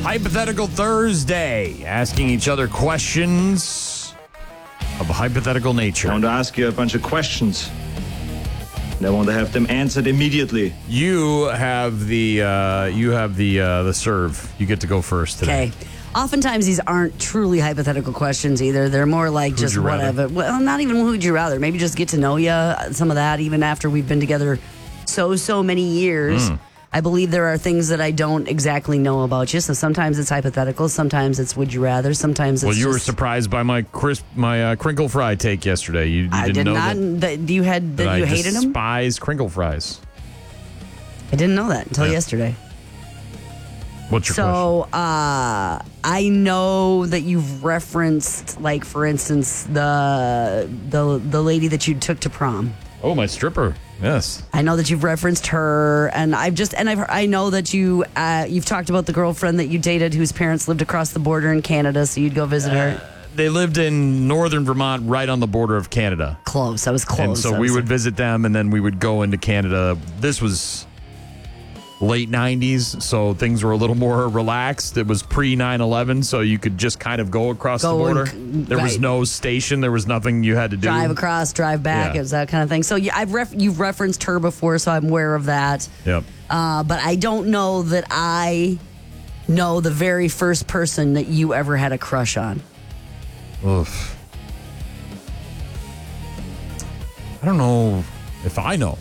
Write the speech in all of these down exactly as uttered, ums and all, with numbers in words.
Hypothetical Thursday, asking each other questions of a hypothetical nature. I want to ask you a bunch of questions. And I want to have them answered immediately. You have the uh, you have the uh, the serve. You get to go first today. Okay. Oftentimes these aren't truly hypothetical questions either. They're more like Who'd just you rather? whatever. Well, not even who'd you rather. Maybe just get to know you. Some of that, even after we've been together so so many years. Mm. I believe there are things that I don't exactly know about you. So sometimes it's hypothetical. Sometimes it's would you rather. Sometimes it's Well, you just, were surprised by my crisp, my uh, crinkle fry take yesterday. You, you I didn't did know not. that, That you had that that you I hated them. despise crinkle fries. I didn't know that until Yeah. yesterday. What's your So uh, I know that you've referenced, like for instance, the the the lady that you took to prom. question? Oh, my stripper. Yes. I know that you've referenced her, and I've just and I've I know that you uh, you've talked about the girlfriend that you dated whose parents lived across the border in Canada, so you'd go visit her. They lived in northern Vermont, right on the border of Canada. Close, I was close. And so I we was- would visit them, and then we would go into Canada. This was late nineties, so things were a little more relaxed. It was pre nine eleven, so you could just kind of go across Go the border. and- There was right. no station. There was nothing you had to do. drive across, drive back. Yeah. It was that kind of thing. So yeah, I've ref- you've referenced her before, so I'm aware of that. Yep. Uh, but I don't know that I know the very first person that you ever had a crush on. Oof. I don't know if I know.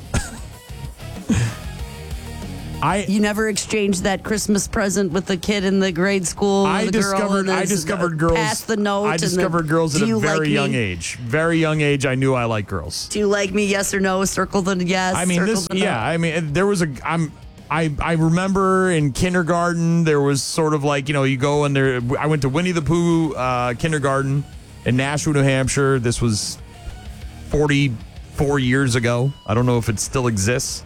I You never exchanged that Christmas present with the kid in the grade school. I the girl, discovered and then I discovered girls. Passed the note. I and the, discovered girls at "Do a you very like young me? age. Very young age. I knew I liked girls. Do you like me? Yes or no? Circle the yes. I mean, circle this. the no. Yeah. I mean, there was a. I'm. I I remember in kindergarten there was sort of like, you know, you go and there. I went to Winnie the Pooh uh, kindergarten in Nashua, New Hampshire. This was forty-four years ago. I don't know if it still exists.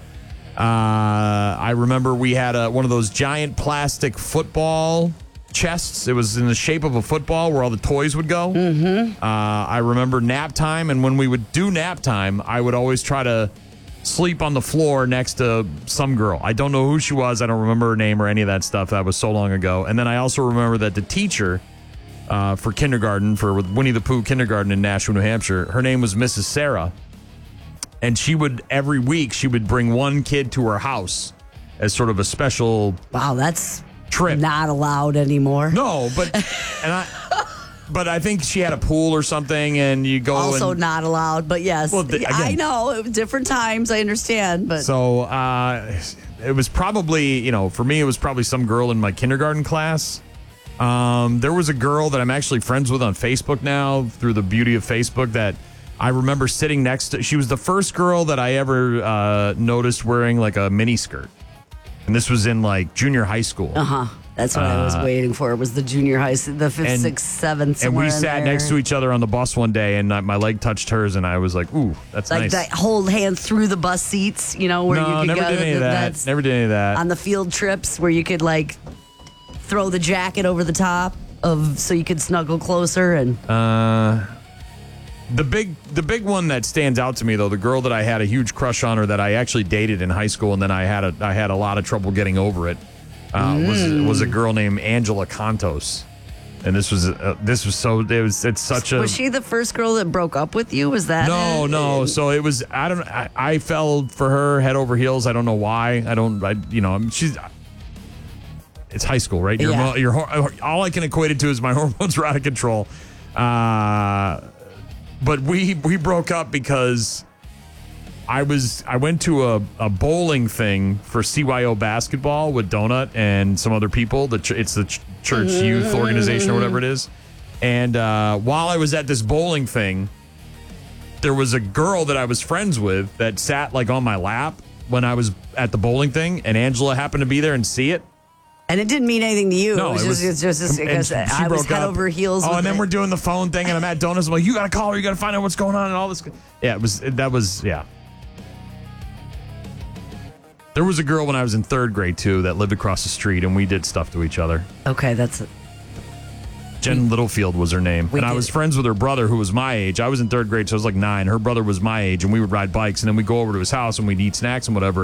Uh, I remember we had a, one of those giant plastic football chests. It was in the shape of a football where all the toys would go. Mm-hmm. Uh, I remember nap time, and when we would do nap time, I would always try to sleep on the floor next to some girl. I don't know who she was. I don't remember her name or any of that stuff. That was so long ago. And then I also remember that the teacher uh, for kindergarten, for Winnie the Pooh kindergarten in Nashua, New Hampshire, her name was Missus Sarah. And she would, every week, she would bring one kid to her house as sort of a special Wow, that's trip. not allowed anymore. No, but and I, but I think she had a pool or something, and you go Also and, not allowed, but yes. Well, the- I again- know. It was different times. I understand, but So uh, it was probably, you know, for me, it was probably some girl in my kindergarten class. Um, there was a girl that I'm actually friends with on Facebook now through the beauty of Facebook that I remember sitting next to. She was the first girl that I ever uh, noticed wearing like a mini skirt. And this was in like junior high school. uh-huh. That's what I was waiting for. It was the junior high, the fifth, and- sixth, seventh. And we somewhere in sat there. next to each other on the bus one day, and I, my leg touched hers, and I was like, "Ooh, that's Like nice." that hold hand through the bus seats, you know, where no, you could never go. did any of that. That's Never did any of that. on the field trips where you could like throw the jacket over the top of so you could snuggle closer and Uh, the big, the big one that stands out to me though, the girl that I had a huge crush on, or that I actually dated in high school, and then I had a, I had a lot of trouble getting over it. Uh, was was a girl named Angela Contos, and this was uh, this was so it was it's such a was she the first girl that broke up with you? Was that no it? no so it was I don't I, I fell for her head over heels. I don't know why. I don't I you know she's. It's high school, right? Your, Yeah. your, hor- all I can equate it to is my hormones are out of control. Uh, but we we broke up because I was I went to a, a bowling thing for C Y O basketball with Donut and some other people. The ch- it's the ch- church youth organization or whatever it is. And uh, while I was at this bowling thing, there was a girl that I was friends with that sat like on my lap when I was at the bowling thing, and Angela happened to be there and see it. And it didn't mean anything to you. No, it was it just, was, it's just and because she I was broke head up. over heels. Oh, with and then it. we're doing the phone thing, and I'm at Donuts. I'm like, you got to call her. You got to find out what's going on and all this. Yeah, it was. That was yeah. There was a girl when I was in third grade too that lived across the street, and we did stuff to each other. Okay, that's it. Jen Littlefield was her name, We and I did- was friends with her brother, who was my age. I was in third grade, so I was like nine. Her brother was my age, and we would ride bikes, and then we'd go over to his house and we'd eat snacks and whatever.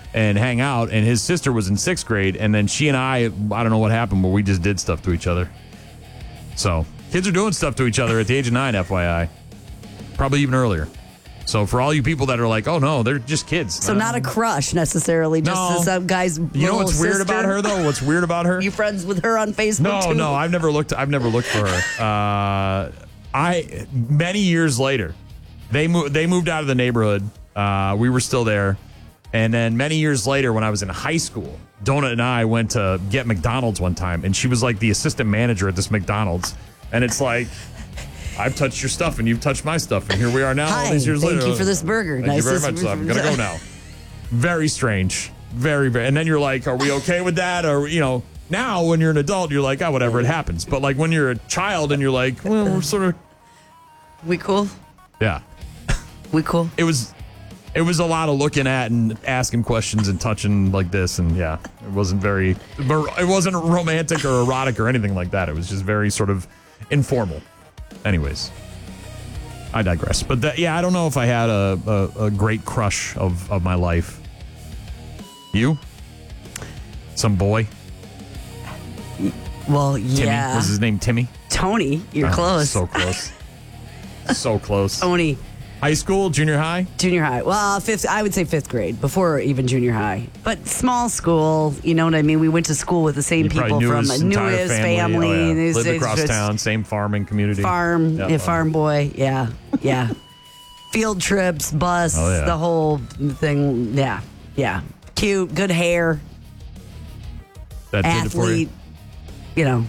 and hang out. And his sister was in sixth grade, and then she and I, I don't know what happened, but we just did stuff to each other. So kids are doing stuff to each other at the age of nine, F Y I. Probably even earlier. So for all you people that are like, oh no, they're just kids. So not a crush necessarily, just No. some guy's You know what's weird sister? about her though? What's weird about her? You friends with her on Facebook No, too? no, I've never looked. I've never looked for her. Uh, I many years later, they moved. They moved out of the neighborhood. Uh, we were still there, and then many years later, when I was in high school, Donut and I went to get McDonald's one time, and she was like the assistant manager at this McDonald's, and it's like, I've touched your stuff, and you've touched my stuff, and here we are now. Hi, all these years thank later. you for this burger. Thank Nice you very to- much. So I'm gonna go now. Very strange. Very, very. And then you're like, are we okay with that? Or, you know, now when you're an adult, you're like, oh, whatever, it happens. But like when you're a child and you're like, well, we're sort of, We cool? yeah. We cool? It was, it was a lot of looking at and asking questions and touching like this. And yeah, it wasn't very, it wasn't romantic or erotic or anything like that. It was just very sort of informal. Anyways, I digress. But that, yeah, I don't know if I had a, a, a great crush of, of my life. You? Some boy? Well, Timmy? yeah. Was his name Timmy? Tony, you're Oh, close. So close. So close. Tony, High school, junior high? junior high. Well, fifth. I would say fifth grade before even junior high. But small school, you know what I mean. We went to school with the same You probably people knew from his knew entire his family. family. Oh, yeah. and his- Lived his- across his town, same farming community. Farm, Yeah, yeah, farm boy. Yeah, yeah. Field trips, bus, Oh, yeah. the whole thing. Yeah, yeah. Cute, good hair, That did it for you? athlete. You know.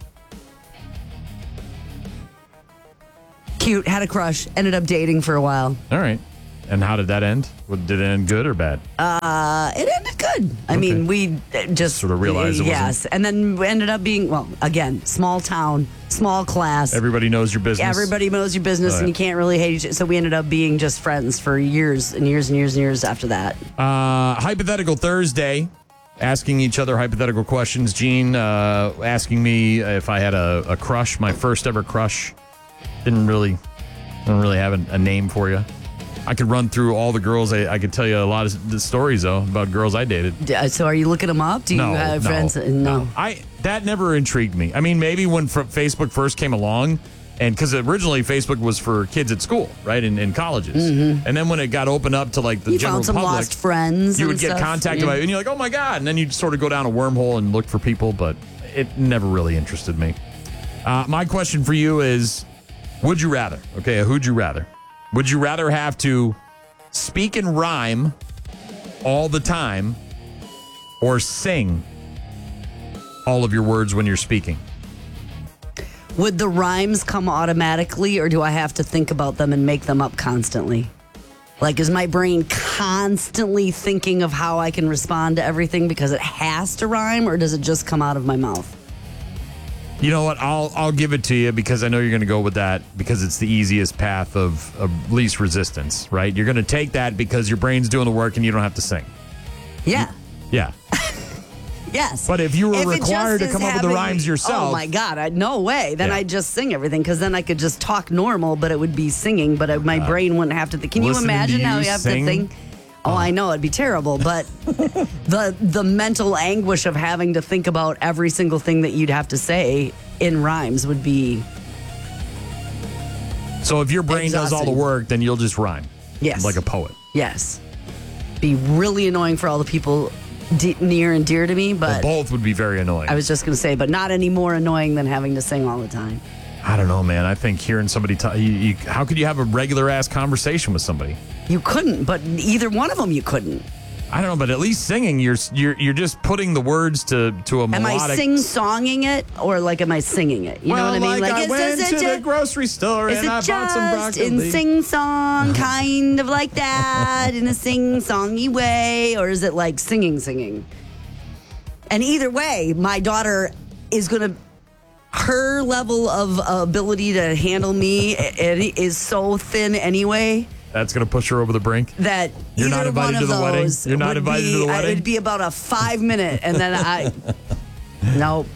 Cute, had a crush, ended up dating for a while. All right. And how did that end? What- Did it end good or bad? Uh, it ended good. I mean, we just Sort of realized it yes, wasn't- and then we ended up being well again, small town, small class. Everybody knows your business. Everybody knows your business, Oh, and yeah. you can't really hate each other. So we ended up being just friends for years and years and years and years after that. Uh, hypothetical Thursday, asking each other hypothetical questions. Gene uh, asking me if I had a, a crush, my first ever crush. Didn't really, don't really have a, a name for you. I could run through all the girls. I, I could tell you a lot of the stories though about girls I dated. D- uh, So are you looking them up? Do you No, have no, friends? No. I that never intrigued me. I mean, maybe when fr- Facebook first came along, and because originally Facebook was for kids at school, right, in, in colleges, and then when it got opened up to like the You general found some public, lost friends. you and would get stuff. contacted Yeah. by, and you're like, oh my god, and then you'd sort of go down a wormhole and look for people, but it never really interested me. Uh, my question for you is, would you rather? Okay, who'd you rather? Would you rather have to speak in rhyme all the time, or sing all of your words when you're speaking? Would the rhymes come automatically, or do I have to think about them and make them up constantly? Like, is my brain constantly thinking of how I can respond to everything because it has to rhyme, or does it just come out of my mouth? You know what? I'll I'll give it to you because I know you're going to go with that because it's the easiest path of, of least resistance, right? You're going to take that because your brain's doing the work and you don't have to sing. Yeah. Yeah. Yes. But if you were If it required just to is come up with the having- rhymes yourself- Oh my God, I, no way. Then Yeah. I'd just sing everything because then I could just talk normal, but it would be singing, but I, my brain wouldn't have to think. Can you listening to imagine how you you have sing? to think? Oh, I know it'd be terrible, but the the mental anguish of having to think about every single thing that you'd have to say in rhymes would be So if your brain does all the Exhausting. work, then you'll just rhyme. Yes. Like a poet. yes, be really annoying for all the people de- near and dear to me. Well, But both would be very annoying. I was just gonna say, but not any more annoying than having to sing all the time. I don't know, man. I think hearing somebody talk, you, you, how could you have a regular ass conversation with somebody? You couldn't, but either one of them you couldn't. I don't know, but at least singing, you're you're you're just putting the words to to a Am melodic. I sing-songing it, or like am I singing it? You well, know what I mean? Like, I is- went is to it the ju- grocery store Is and it I bought some just broccoli. in sing-song, kind of like that, in a sing-songy way, or is it like singing, singing? And either way, my daughter is going to. Her level of ability to handle me it is so thin anyway That's gonna push her over the brink. that You're either not invited one to of the wedding? those You're not would invited be, to the uh, wedding? It'd be about a five minute, and then I. Nope.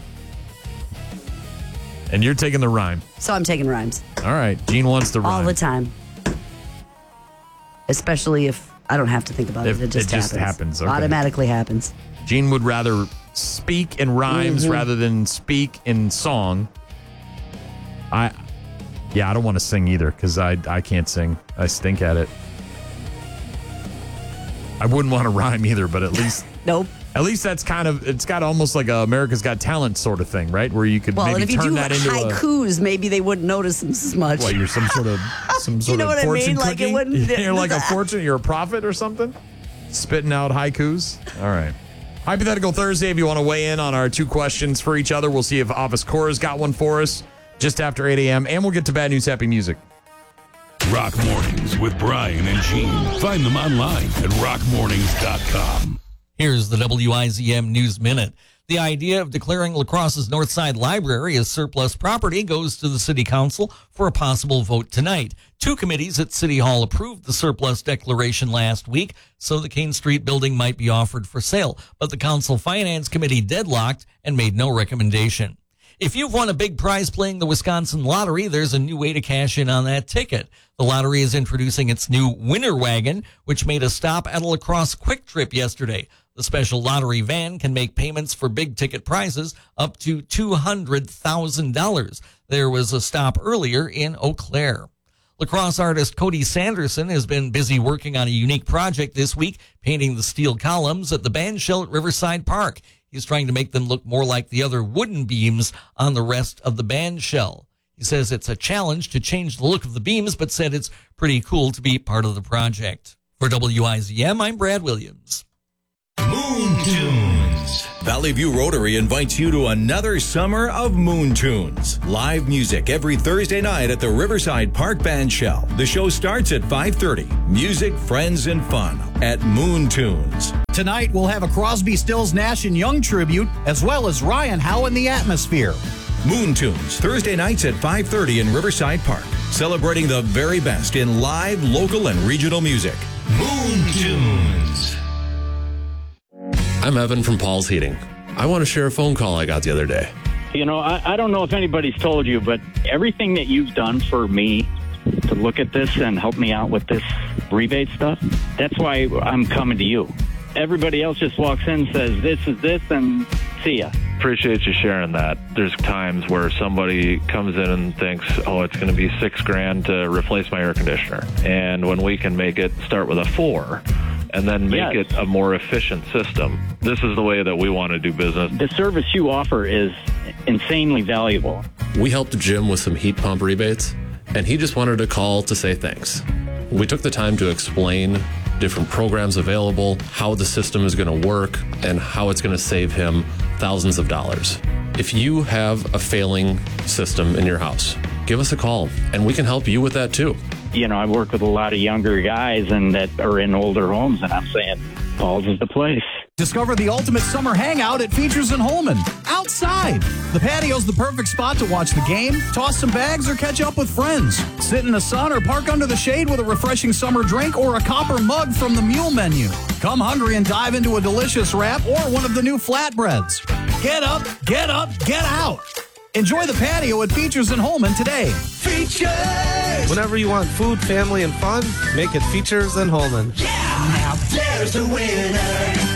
And you're taking the rhyme. So I'm taking rhymes All right, Gene wants the rhyme. all the time, especially if I don't have to think about If- it. It just it just happens. happens, okay. Automatically happens. Gene would rather speak in rhymes Mm-hmm. rather than speak in song. I, yeah, I don't want to sing either because I, I can't sing. I stink at it. I wouldn't want to rhyme either, but at least, Nope. at least that's kind of, it's got almost like a America's Got Talent sort of thing, right? Where you could Well, and maybe if you turn do that into a, haikus, maybe they wouldn't notice them as much. what, you're some sort of, some sort know of what I fortune mean? Like, it cookie? wouldn't- You're like a fortune, you're a prophet or something? Spitting out haikus? All right. Hypothetical Thursday, if you want to weigh in on our two questions for each other, we'll see if Office Cora's got one for us just after eight a.m. And we'll get to Bad News Happy Music. Rock Mornings with Brian and Gene. Find them online at rock mornings dot com. Here's the W I Z M News Minute. The idea of declaring La Crosse's Northside Library as surplus property goes to the City Council for a possible vote tonight. Two committees at City Hall approved the surplus declaration last week, so the Kane Street building might be offered for sale, but the Council Finance Committee deadlocked and made no recommendation. If you've won a big prize playing the Wisconsin Lottery, there's a new way to cash in on that ticket. The lottery is introducing its new Winner Wagon, which made a stop at a La Crosse Quick Trip yesterday. The special lottery van can make payments for big ticket prizes up to two hundred thousand dollars. There was a stop earlier in Eau Claire. La Crosse artist Cody Sanderson has been busy working on a unique project this week, painting the steel columns at the band shell at Riverside Park. He's trying to make them look more like the other wooden beams on the rest of the band shell. He says it's a challenge to change the look of the beams, but said it's pretty cool to be part of the project. For W I Z M, I'm Brad Williams. Moon Tunes. Valley View Rotary invites you to another summer of Moon Tunes. Live music every Thursday night at the Riverside Park Band Shell. The show starts at five thirty. Music, friends, and fun at Moon Tunes. Tonight, we'll have a Crosby, Stills, Nash and Young tribute, as well as Ryan Howe in the Atmosphere. Moon Tunes, Thursday nights at five thirty in Riverside Park. Celebrating the very best in live, local, and regional music. Moon Tunes. I'm Evan from Paul's Heating. I want to share a phone call I got the other day. You know, I, I don't know if anybody's told you, but everything that you've done for me to look at this and help me out with this rebate stuff, that's why I'm coming to you. Everybody else just walks in and says, this is this, and see ya. Appreciate you sharing that. There's times where somebody comes in and thinks, oh, it's going to be six grand to replace my air conditioner. And when we can make it start with a four and then make Yes. it a more efficient system, this is the way that we want to do business. The service you offer is insanely valuable. We helped Jim with some heat pump rebates, and he just wanted to call to say thanks. We took the time to explain different programs available, how the system is going to work, and how it's going to save him thousands of dollars. If you have a failing system in your house, give us a call, and we can help you with that too. You know, I work with a lot of younger guys and that are in older homes, and I'm saying, Paul's is the place. Discover the ultimate summer hangout at Features in Holman. Outside. The patio's the perfect spot to watch the game, toss some bags, or catch up with friends. Sit in the sun or park under the shade with a refreshing summer drink or a copper mug from the Mule Menu. Come hungry and dive into a delicious wrap or one of the new flatbreads. Get up, get up, get out. Enjoy the patio at Features in Holman today. Features! Whenever you want food, family, and fun, make it Features in Holman. Yeah, now there's the winner.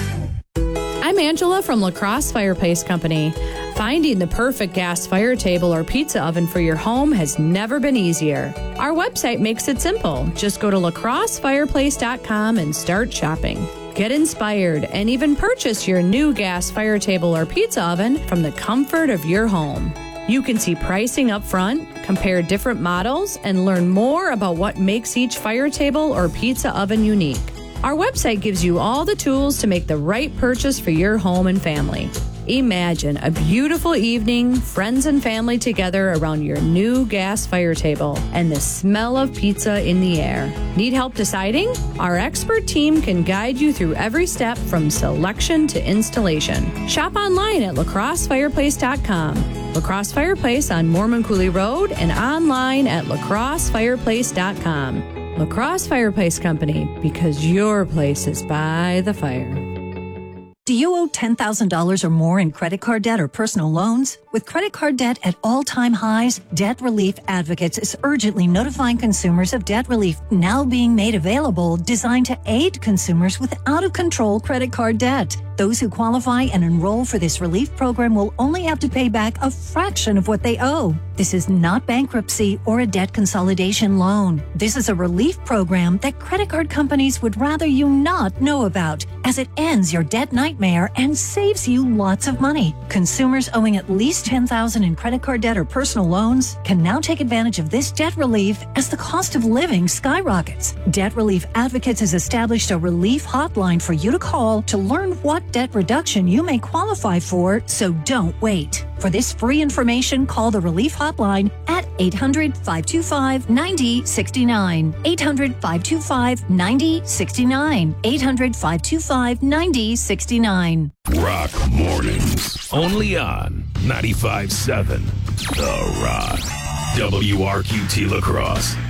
I'm Angela from La Crosse Fireplace Company. Finding the perfect gas fire table or pizza oven for your home has never been easier. Our website makes it simple. Just go to la crosse fireplace dot com and start shopping. Get inspired and even purchase your new gas fire table or pizza oven from the comfort of your home. You can see pricing up front, compare different models, and learn more about what makes each fire table or pizza oven unique. Our website gives you all the tools to make the right purchase for your home and family. Imagine a beautiful evening, friends and family together around your new gas fire table and the smell of pizza in the air. Need help deciding? Our expert team can guide you through every step from selection to installation. Shop online at la crosse fireplace dot com. La Crosse Fireplace on Mormon Coulee Road and online at la crosse fireplace dot com. La Crosse Fireplace Company, because your place is by the fire. Do you owe ten thousand dollars or more in credit card debt or personal loans? With credit card debt at all-time highs, Debt Relief Advocates is urgently notifying consumers of debt relief now being made available, designed to aid consumers with out-of-control credit card debt. Those who qualify and enroll for this relief program will only have to pay back a fraction of what they owe. This is not bankruptcy or a debt consolidation loan. This is a relief program that credit card companies would rather you not know about, as it ends your debt nightmare and saves you lots of money. Consumers owing at least ten thousand dollars in credit card debt or personal loans can now take advantage of this debt relief as the cost of living skyrockets. Debt Relief Advocates has established a relief hotline for you to call to learn what debt reduction you may qualify for, so don't wait. For this free information, call the Relief Hotline at eight hundred, five two five, nine zero six nine. eight hundred, five two five, nine zero six nine. eight hundred, five two five, nine zero six nine. Rock Mornings. Only on ninety-five point seven The Rock. W R Q T La Crosse.